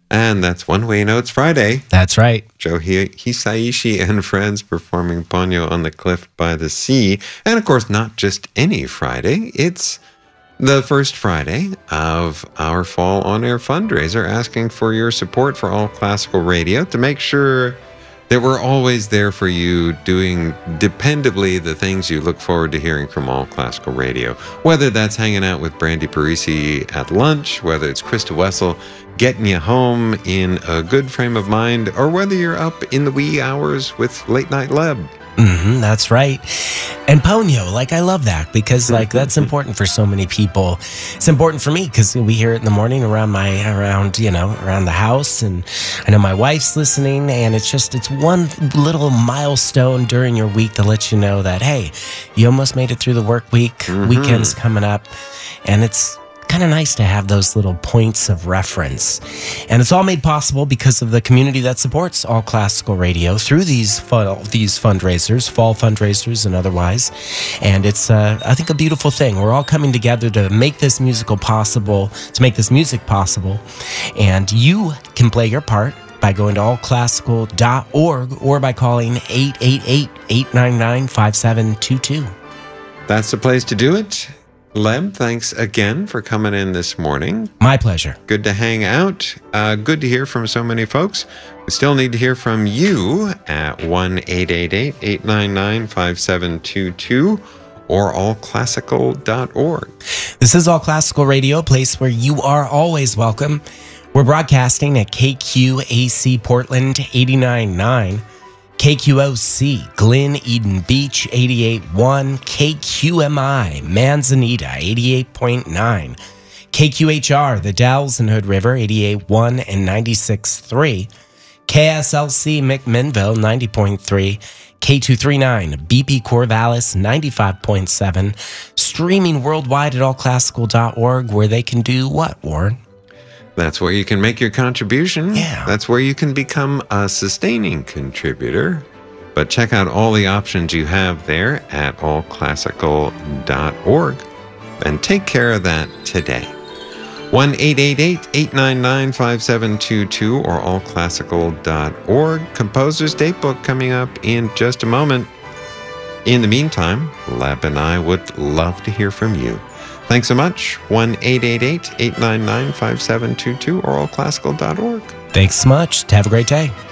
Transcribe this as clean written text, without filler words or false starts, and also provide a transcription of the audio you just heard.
And that's one way you know it's Friday. That's right. Joe Hisaishi and friends performing Ponyo on the Cliff by the Sea. And of course, not just any Friday. It's the first Friday of our Fall On Air fundraiser, asking for your support for All Classical Radio to make sure that we're always there for you, doing dependably the things you look forward to hearing from All Classical Radio. Whether that's hanging out with Brandy Parisi at lunch, whether it's Krista Wessel getting you home in a good frame of mind, or whether you're up in the wee hours with Late Night Leb. That's right. And Ponyo, I love that because that's important for so many people. It's important for me because we hear it in the morning around the house, and I know my wife's listening, and it's one little milestone during your week to let you know that, hey, you almost made it through the work week. Weekend's coming up, and it's kind of nice to have those little points of reference. And it's all made possible because of the community that supports All Classical Radio through these fundraisers, fall fundraisers and otherwise. And it's, I think, a beautiful thing. We're all coming together to make this music possible. And you can play your part by going to allclassical.org or by calling 888-899-5722. That's the place to do it. Leb, thanks again for coming in this morning. My pleasure. Good to hang out. Good to hear from so many folks. We still need to hear from you at 1-888-899-5722 or allclassical.org. This is All Classical Radio, a place where you are always welcome. We're broadcasting at KQAC Portland 89.9. KQOC, Glen Eden Beach, 88.1, KQMI, Manzanita, 88.9, KQHR, The Dalles and Hood River, 88.1 and 96.3, KSLC McMinnville, 90.3, K239, BP Corvallis, 95.7, streaming worldwide at allclassical.org, where they can do what, Warren? That's where you can make your contribution. Yeah. That's where you can become a sustaining contributor. But check out all the options you have there at allclassical.org and take care of that today. 1-888-899-5722 or allclassical.org. Composer's Datebook coming up in just a moment. In the meantime, Leb and I would love to hear from you. Thanks so much. 1-888-899-5722 or allclassical.org. Thanks so much. Have a great day.